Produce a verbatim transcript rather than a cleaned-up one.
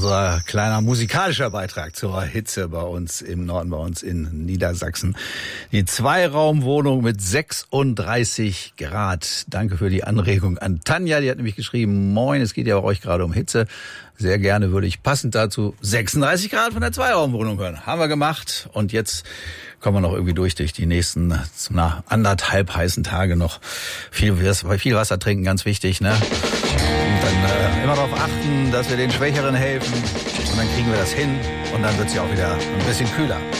unser kleiner musikalischer Beitrag zur Hitze bei uns im Norden, bei uns in Niedersachsen. Die Zweiraumwohnung mit sechsunddreißig Grad. Danke für die Anregung an Tanja. Die hat nämlich geschrieben, moin, es geht ja bei euch gerade um Hitze. Sehr gerne würde ich passend dazu sechsunddreißig Grad von der Zweiraumwohnung hören. Haben wir gemacht. Und jetzt kommen wir noch irgendwie durch, durch die nächsten na, anderthalb heißen Tage noch. Viel, viel Wasser trinken, ganz wichtig, ne? Und dann äh, immer darauf achten, dass wir den Schwächeren helfen. Und dann kriegen wir das hin. Und dann wird's ja auch wieder ein bisschen kühler.